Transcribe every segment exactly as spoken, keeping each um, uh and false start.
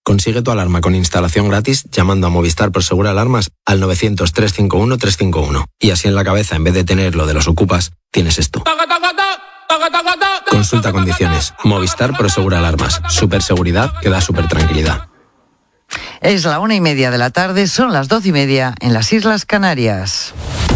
Consigue tu alarma con instalación gratis llamando a Movistar Prosegur Alarmas al novecientos, trescientos cincuenta y uno, trescientos cincuenta y uno. Y así en la cabeza, en vez de tener lo de los ocupas, tienes esto. Consulta condiciones. Movistar Prosegur Alarmas. Superseguridad que da super tranquilidad. Es la una y media de la tarde, son las doce y media en las Islas Canarias.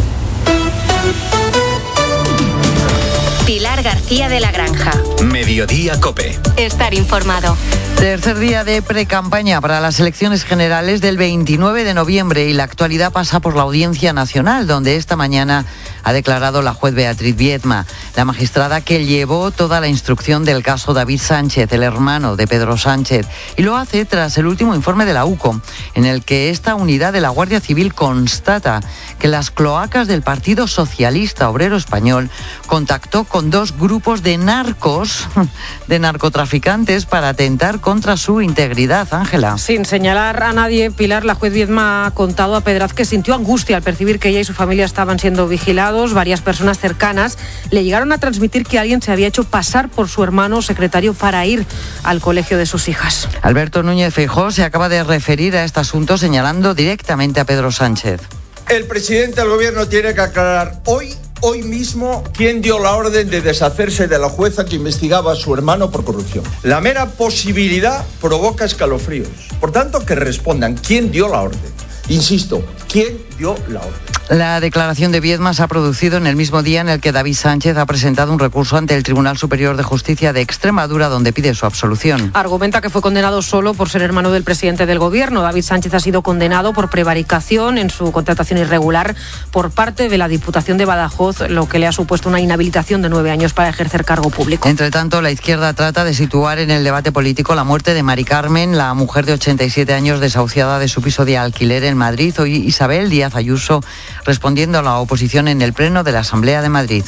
Pilar García de la Granja. Mediodía COPE. Estar informado. Tercer día de precampaña para las elecciones generales del veintinueve de noviembre y la actualidad pasa por la Audiencia Nacional, donde esta mañana ha declarado la juez Beatriz Viedma, la magistrada que llevó toda la instrucción del caso David Sánchez, el hermano de Pedro Sánchez, y lo hace tras el último informe de la U C O, en el que esta unidad de la Guardia Civil constata que las cloacas del Partido Socialista Obrero Español contactó con dos grupos de narcos, de narcotraficantes, para atentar contra su integridad. Ángela. Sin señalar a nadie, Pilar, la juez Viedma ha contado a Pedraz que sintió angustia al percibir que ella y su familia estaban siendo vigilados. Varias personas cercanas le llegaron a transmitir que alguien se había hecho pasar por su hermano secretario para ir al colegio de sus hijas. Alberto Núñez Feijóo se acaba de referir a este asunto señalando directamente a Pedro Sánchez. El presidente del gobierno tiene que aclarar hoy Hoy mismo, ¿quién dio la orden de deshacerse de la jueza que investigaba a su hermano por corrupción? La mera posibilidad provoca escalofríos. Por tanto, que respondan quién dio la orden. Insisto, ¿quién dio la orden? La declaración de Viedma se ha producido en el mismo día en el que David Sánchez ha presentado un recurso ante el Tribunal Superior de Justicia de Extremadura, donde pide su absolución. Argumenta que fue condenado solo por ser hermano del presidente del gobierno. David Sánchez ha sido condenado por prevaricación en su contratación irregular por parte de la Diputación de Badajoz, lo que le ha supuesto una inhabilitación de nueve años para ejercer cargo público. Entre tanto, la izquierda trata de situar en el debate político la muerte de Mari Carmen, la mujer de ochenta y siete años desahuciada de su piso de alquiler en Madrid. Hoy Isabel Díaz Ayuso respondiendo a la oposición en el Pleno de la Asamblea de Madrid.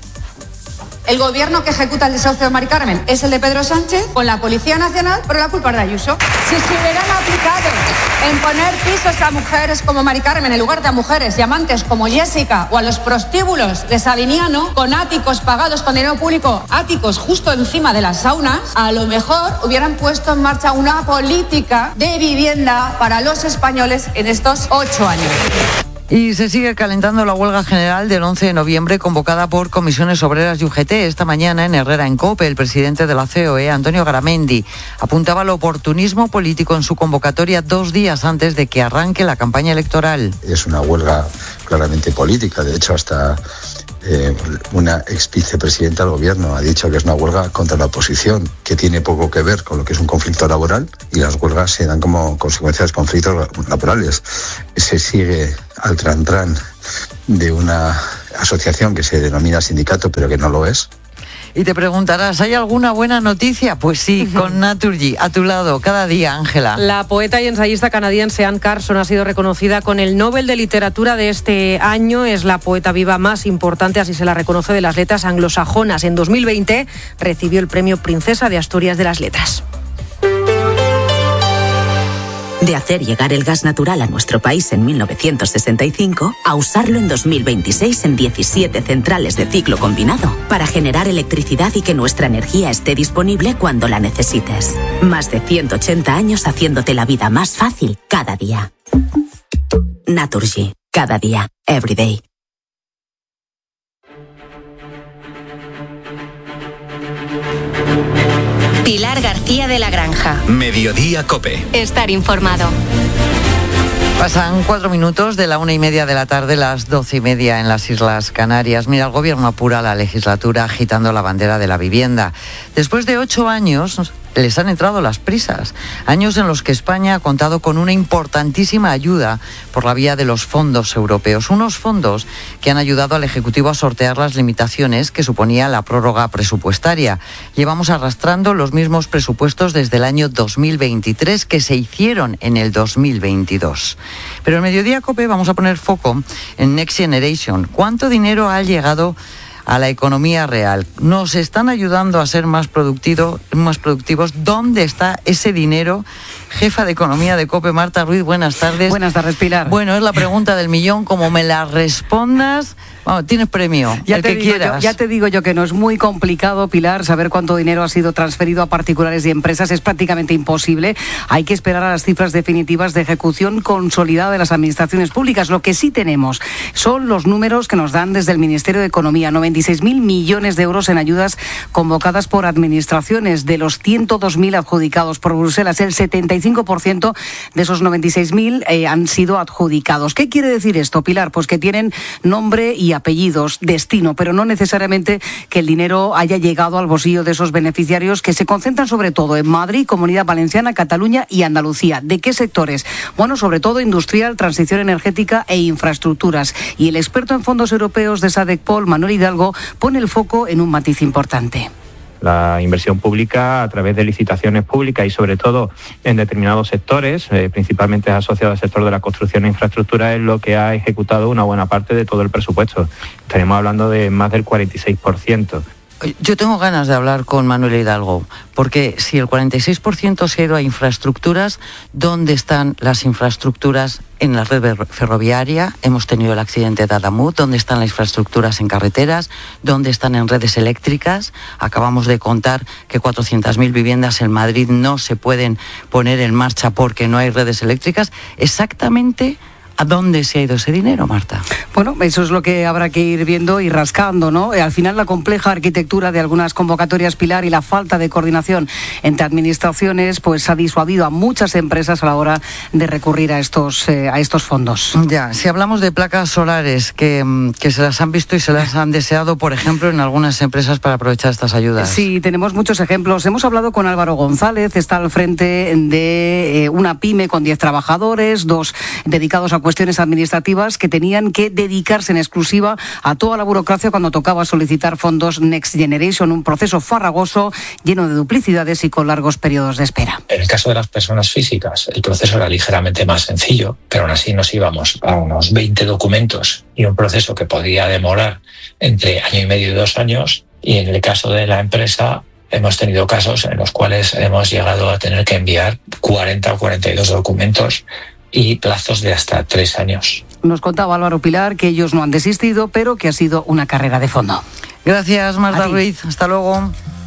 El gobierno que ejecuta el desahucio de Mari Carmen es el de Pedro Sánchez con la Policía Nacional, pero la culpa es de Ayuso. Si se hubieran aplicado en poner pisos a mujeres como Mari Carmen en lugar de a mujeres y amantes como Jessica o a los prostíbulos de Sabiñano con áticos pagados con dinero público, áticos justo encima de las saunas, a lo mejor hubieran puesto en marcha una política de vivienda para los españoles en estos ocho años. Y se sigue calentando la huelga general del once de noviembre convocada por Comisiones Obreras y U G T. Esta mañana en Herrera en COPE, el presidente de la C O E, Antonio Garamendi, apuntaba al oportunismo político en su convocatoria dos días antes de que arranque la campaña electoral. Es una huelga claramente política. De hecho, hasta eh, una ex vicepresidenta del gobierno ha dicho que es una huelga contra la oposición, que tiene poco que ver con lo que es un conflicto laboral, y las huelgas se dan como consecuencia de conflictos laborales. Se sigue al trantrán de una asociación que se denomina sindicato, pero que no lo es. Y te preguntarás, ¿hay alguna buena noticia? Pues sí, con Naturgy a tu lado cada día, Ángela. La poeta y ensayista canadiense Anne Carson ha sido reconocida con el Nobel de Literatura de este año. Es la poeta viva más importante, así se la reconoce, de las letras anglosajonas. En dos mil veinte recibió el premio Princesa de Asturias de las Letras. De hacer llegar el gas natural a nuestro país en mil novecientos sesenta y cinco a usarlo en dos mil veintiséis en diecisiete centrales de ciclo combinado para generar electricidad y que nuestra energía esté disponible cuando la necesites. Más de ciento ochenta años haciéndote la vida más fácil cada día. Naturgy. Cada día. Every day. Pilar García de la Granja. Mediodía COPE. Estar informado. Pasan cuatro minutos de la una y media de la tarde, las doce y media en las Islas Canarias. Mira, el gobierno apura la legislatura agitando la bandera de la vivienda. Después de ocho años les han entrado las prisas. Años en los que España ha contado con una importantísima ayuda por la vía de los fondos europeos. Unos fondos que han ayudado al Ejecutivo a sortear las limitaciones que suponía la prórroga presupuestaria. Llevamos arrastrando los mismos presupuestos desde el año dos mil veintitrés que se hicieron en el dos mil veintidós. Pero en Mediodía COPE vamos a poner foco en Next Generation. ¿Cuánto dinero ha llegado a la economía real? ¿Nos están ayudando a ser más productivo, más productivos? ¿Dónde está ese dinero? Jefa de Economía de COPE, Marta Ruiz, buenas tardes. Buenas tardes, Pilar. Bueno, es la pregunta del millón. Como me la respondas, Vamos, tienes premio, ya el te que digo quieras. Yo, ya te digo yo que no es muy complicado, Pilar, saber cuánto dinero ha sido transferido a particulares y empresas. Es prácticamente imposible. Hay que esperar a las cifras definitivas de ejecución consolidada de las administraciones públicas. Lo que sí tenemos son los números que nos dan desde el Ministerio de Economía. noventa y seis mil millones de euros en ayudas convocadas por administraciones. De los ciento dos mil adjudicados por Bruselas, el setenta y cinco por ciento de esos noventa y seis mil eh, han sido adjudicados. ¿Qué quiere decir esto, Pilar? Pues que tienen nombre y apellidos, destino, pero no necesariamente que el dinero haya llegado al bolsillo de esos beneficiarios, que se concentran sobre todo en Madrid, Comunidad Valenciana, Cataluña y Andalucía. ¿De qué sectores? Bueno, sobre todo industrial, transición energética e infraestructuras. Y el experto en fondos europeos de SADC-Pol, Manuel Hidalgo, pone el foco en un matiz importante. La inversión pública a través de licitaciones públicas y sobre todo en determinados sectores, eh, principalmente asociado al sector de la construcción e infraestructura, es lo que ha ejecutado una buena parte de todo el presupuesto. Estaríamos hablando de más del cuarenta y seis por ciento. Yo tengo ganas de hablar con Manuel Hidalgo, porque si el cuarenta y seis por ciento se ha ido a infraestructuras, ¿dónde están las infraestructuras en la red ferroviaria? Hemos tenido el accidente de Adamut. ¿Dónde están las infraestructuras en carreteras? ¿Dónde están en redes eléctricas? Acabamos de contar que cuatrocientas mil viviendas en Madrid no se pueden poner en marcha porque no hay redes eléctricas. Exactamente, ¿a dónde se ha ido ese dinero, Marta? Bueno, eso es lo que habrá que ir viendo y rascando, ¿no? Al final, la compleja arquitectura de algunas convocatorias, Pilar, y la falta de coordinación entre administraciones, pues ha disuadido a muchas empresas a la hora de recurrir a estos eh, a estos fondos. Ya, si hablamos de placas solares que, que se las han visto y se las han deseado, por ejemplo, en algunas empresas para aprovechar estas ayudas. Sí, tenemos muchos ejemplos. Hemos hablado con Álvaro González, está al frente de eh, una pyme con diez trabajadores, dos dedicados a cuestiones administrativas, que tenían que dedicarse en exclusiva a toda la burocracia cuando tocaba solicitar fondos Next Generation, un proceso farragoso, lleno de duplicidades y con largos periodos de espera. En el caso de las personas físicas, el proceso era ligeramente más sencillo, pero aún así nos íbamos a unos veinte documentos y un proceso que podía demorar entre año y medio y dos años. Y en el caso de la empresa, hemos tenido casos en los cuales hemos llegado a tener que enviar cuarenta o cuarenta y dos documentos y plazos de hasta tres años. Nos contaba Álvaro Pilar que ellos no han desistido, pero que ha sido una carrera de fondo. Gracias, Marta Ruiz. Hasta luego.